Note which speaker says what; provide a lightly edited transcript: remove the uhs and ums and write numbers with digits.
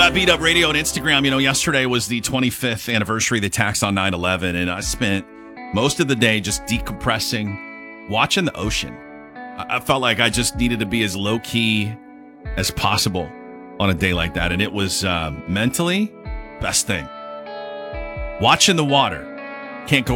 Speaker 1: about Beat Up Radio on Instagram. Yesterday was the 25th anniversary of the attacks on 9/11, and I spent most of the day just decompressing, watching the ocean. I felt like I just needed to be as low-key as possible on a day like that, and it was mentally best thing. Watching the water. Can't go